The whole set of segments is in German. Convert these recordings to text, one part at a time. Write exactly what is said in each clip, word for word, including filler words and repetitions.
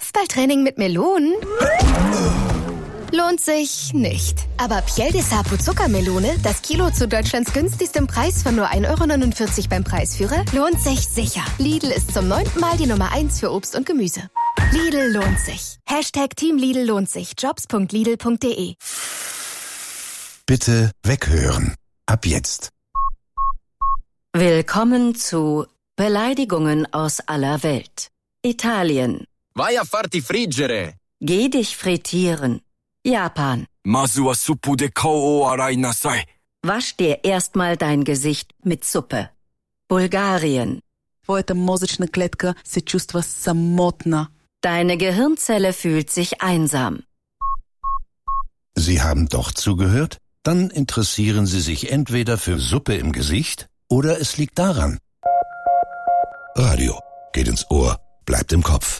Kopfballtraining mit Melonen? Lohnt sich nicht. Aber Piel de Sapo Zuckermelone, das Kilo zu Deutschlands günstigstem Preis von nur ein Euro neunundvierzig beim Preisführer, lohnt sich sicher. Lidl ist zum neunten Mal die Nummer eins für Obst und Gemüse. Lidl lohnt sich. Hashtag Team Lidl lohnt sich. Jobs punkt lidl punkt de. Bitte weghören. Ab jetzt. Willkommen zu Beleidigungen aus aller Welt. Italien. Vai a farti friggere. Geh dich frittieren. Japan. Mazu wa suppu de kao o arai nasai. Wasch dir erstmal dein Gesicht mit Suppe. Bulgarien. Твоята мозъчна клетка се чувства самотна. Deine Gehirnzelle fühlt sich einsam. Sie haben doch zugehört? Dann interessieren Sie sich entweder für Suppe im Gesicht oder es liegt daran. Radio geht ins Ohr, bleibt im Kopf.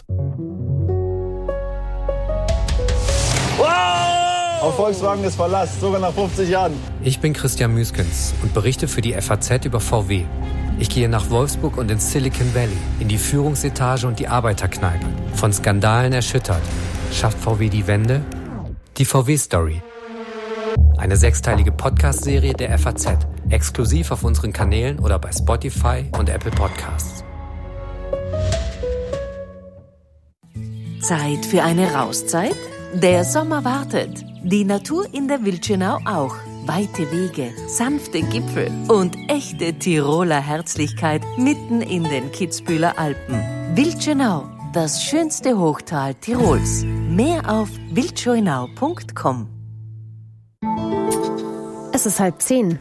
Auf Volkswagen ist Verlass, sogar nach fünfzig Jahren. Ich bin Christian Müskens und berichte für die F A Z über V W. Ich gehe nach Wolfsburg und ins Silicon Valley, in die Führungsetage und die Arbeiterkneipe. Von Skandalen erschüttert. Schafft V W die Wende? Die V W-Story. Eine sechsteilige Podcast-Serie der F A Z. Exklusiv auf unseren Kanälen oder bei Spotify und Apple Podcasts. Zeit für eine Rauszeit? Der Sommer wartet. Die Natur in der Wildschönau auch. Weite Wege, sanfte Gipfel und echte Tiroler Herzlichkeit mitten in den Kitzbüheler Alpen. Wildschönau, das schönste Hochtal Tirols. Mehr auf wildschönau punkt com. Es ist halb zehn.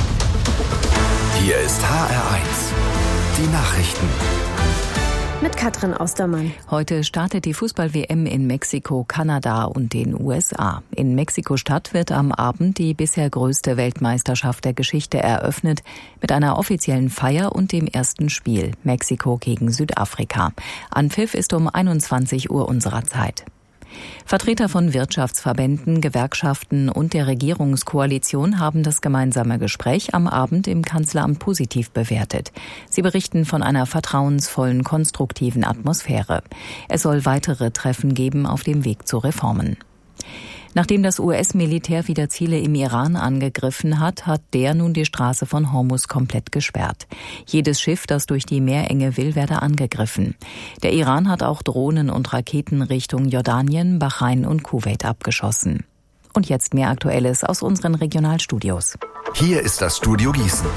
Hier ist H R eins. Die Nachrichten. Mit Katrin Ostermann. Heute startet die Fußball-W M in Mexiko, Kanada und den U S A. In Mexiko-Stadt wird am Abend die bisher größte Weltmeisterschaft der Geschichte eröffnet, mit einer offiziellen Feier und dem ersten Spiel, Mexiko gegen Südafrika. Anpfiff ist um einundzwanzig Uhr unserer Zeit. Vertreter von Wirtschaftsverbänden, Gewerkschaften und der Regierungskoalition haben das gemeinsame Gespräch am Abend im Kanzleramt positiv bewertet. Sie berichten von einer vertrauensvollen, konstruktiven Atmosphäre. Es soll weitere Treffen geben auf dem Weg zu Reformen. Nachdem das U S-Militär wieder Ziele im Iran angegriffen hat, hat der nun die Straße von Hormuz komplett gesperrt. Jedes Schiff, das durch die Meerenge will, werde angegriffen. Der Iran hat auch Drohnen und Raketen Richtung Jordanien, Bahrain und Kuwait abgeschossen. Und jetzt mehr Aktuelles aus unseren Regionalstudios. Hier ist das Studio Gießen.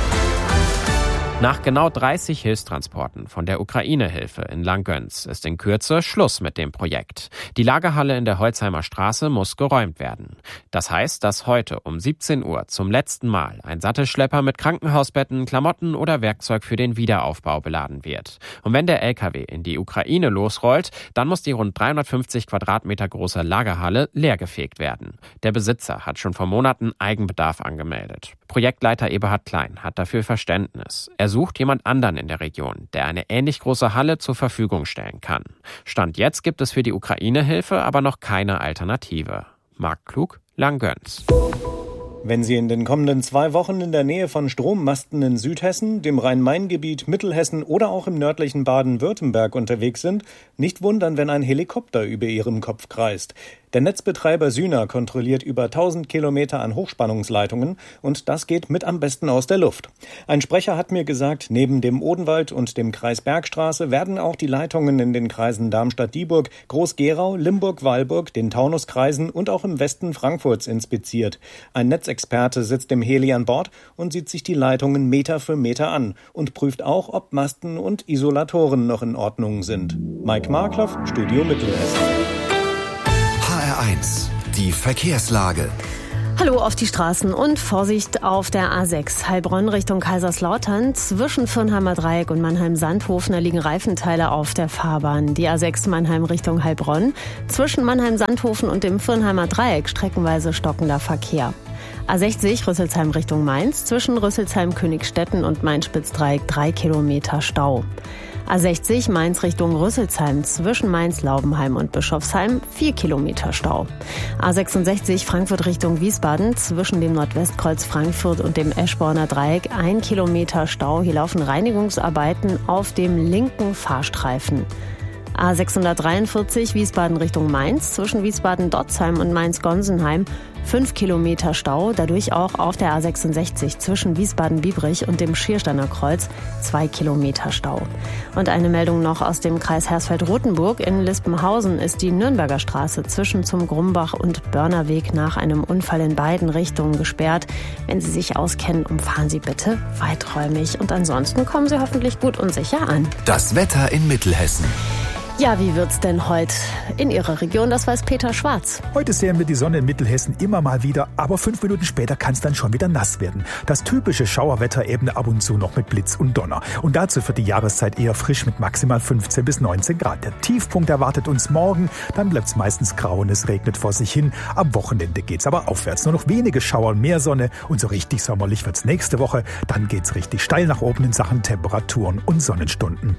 Nach genau dreißig Hilfstransporten von der Ukraine-Hilfe in Langgöns ist in Kürze Schluss mit dem Projekt. Die Lagerhalle in der Holzheimer Straße muss geräumt werden. Das heißt, dass heute um siebzehn Uhr zum letzten Mal ein Sattelschlepper mit Krankenhausbetten, Klamotten oder Werkzeug für den Wiederaufbau beladen wird. Und wenn der L K W in die Ukraine losrollt, dann muss die rund dreihundertfünfzig Quadratmeter große Lagerhalle leergefegt werden. Der Besitzer hat schon vor Monaten Eigenbedarf angemeldet. Projektleiter Eberhard Klein hat dafür Verständnis. Er sucht jemand anderen in der Region, der eine ähnlich große Halle zur Verfügung stellen kann. Stand jetzt gibt es für die Ukraine-Hilfe aber noch keine Alternative. Marc Klug, Langgöns. Wenn Sie in den kommenden zwei Wochen in der Nähe von Strommasten in Südhessen, dem Rhein-Main-Gebiet, Mittelhessen oder auch im nördlichen Baden-Württemberg unterwegs sind, nicht wundern, wenn ein Helikopter über Ihrem Kopf kreist. Der Netzbetreiber Syna kontrolliert über tausend Kilometer an Hochspannungsleitungen und das geht mit am besten aus der Luft. Ein Sprecher hat mir gesagt, neben dem Odenwald und dem Kreis Bergstraße werden auch die Leitungen in den Kreisen Darmstadt-Dieburg, Groß-Gerau, Limburg-Weilburg, den Taunuskreisen und auch im Westen Frankfurts inspiziert. Ein Netzexperte sitzt im Heli an Bord und sieht sich die Leitungen Meter für Meter an und prüft auch, ob Masten und Isolatoren noch in Ordnung sind. Mike Markloff, Studio Mittelhessen. H R eins, die Verkehrslage. Hallo auf die Straßen und Vorsicht auf der A sechs. Heilbronn Richtung Kaiserslautern. Zwischen Fürnheimer Dreieck und Mannheim-Sandhofen liegen Reifenteile auf der Fahrbahn. Die A sechs Mannheim Richtung Heilbronn. Zwischen Mannheim-Sandhofen und dem Fürnheimer Dreieck streckenweise stockender Verkehr. A sechzig Rüsselsheim Richtung Mainz. Zwischen Rüsselsheim-Königstetten und Main-Spitz-Dreieck drei Kilometer Stau. A sechzig Mainz Richtung Rüsselsheim, zwischen Mainz-Laubenheim und Bischofsheim vier Kilometer Stau. A sechsundsechzig Frankfurt Richtung Wiesbaden, zwischen dem Nordwestkreuz Frankfurt und dem Eschborner Dreieck ein Kilometer Stau. Hier laufen Reinigungsarbeiten auf dem linken Fahrstreifen. A sechshundertdreiundvierzig Wiesbaden Richtung Mainz zwischen Wiesbaden-Dotzheim und Mainz-Gonsenheim. Fünf Kilometer Stau, dadurch auch auf der A sechsundsechzig zwischen Wiesbaden-Biebrich und dem Schiersteiner Kreuz zwei Kilometer Stau. Und eine Meldung noch aus dem Kreis Hersfeld-Rotenburg. In Lispenhausen ist die Nürnberger Straße zwischen zum Grumbach und Börnerweg nach einem Unfall in beiden Richtungen gesperrt. Wenn Sie sich auskennen, umfahren Sie bitte weiträumig. Und ansonsten kommen Sie hoffentlich gut und sicher an. Das Wetter in Mittelhessen. Ja, wie wird's denn heute in Ihrer Region? Das weiß Peter Schwarz. Heute sehen wir die Sonne in Mittelhessen immer mal wieder, aber fünf Minuten später kann es dann schon wieder nass werden. Das typische Schauerwetter eben ab und zu noch mit Blitz und Donner. Und dazu wird die Jahreszeit eher frisch mit maximal fünfzehn bis neunzehn Grad. Der Tiefpunkt erwartet uns morgen, dann bleibt's meistens grau und es regnet vor sich hin. Am Wochenende geht's aber aufwärts. Nur noch wenige Schauer und mehr Sonne und so richtig sommerlich wird's nächste Woche. Dann geht's richtig steil nach oben in Sachen Temperaturen und Sonnenstunden.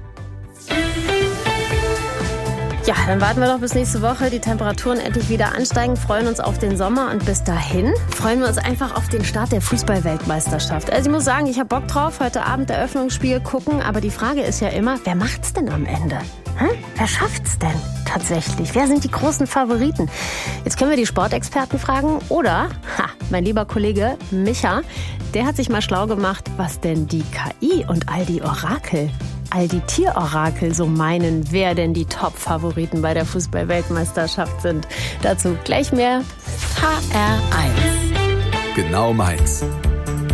Ja, dann warten wir doch bis nächste Woche. Die Temperaturen endlich wieder ansteigen, freuen uns auf den Sommer und bis dahin freuen wir uns einfach auf den Start der Fußball-Weltmeisterschaft. Also ich muss sagen, ich habe Bock drauf, heute Abend Eröffnungsspiel gucken, aber die Frage ist ja immer, wer macht's denn am Ende? Hm? Wer schafft's denn tatsächlich? Wer sind die großen Favoriten? Jetzt können wir die Sportexperten fragen oder, ha, mein lieber Kollege Micha, der hat sich mal schlau gemacht, was denn die K I und all die Orakel all die Tierorakel so meinen, wer denn die Top-Favoriten bei der Fußball-Weltmeisterschaft sind. Dazu gleich mehr H R eins. Genau meins.